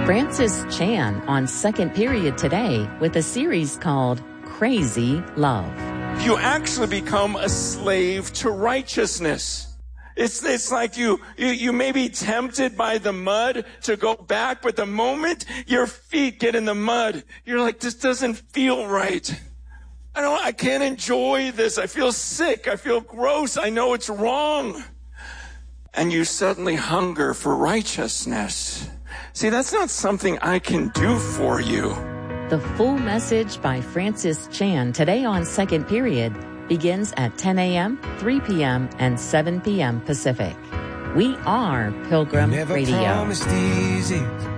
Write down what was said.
Francis Chan on Second Period today with a series called Crazy Love. You actually become a slave to righteousness. It's like you may be tempted by the mud to go back, but the moment your feet get in the mud, you're like, this doesn't feel right. I can't enjoy this. I feel sick. I feel gross. I know it's wrong. And you suddenly hunger for righteousness. See, that's not something I can do for you. The full message by Francis Chan today on Second Period begins at 10 a.m., 3 p.m., and 7 p.m. Pacific. We are Pilgrim Radio. Never promised easy.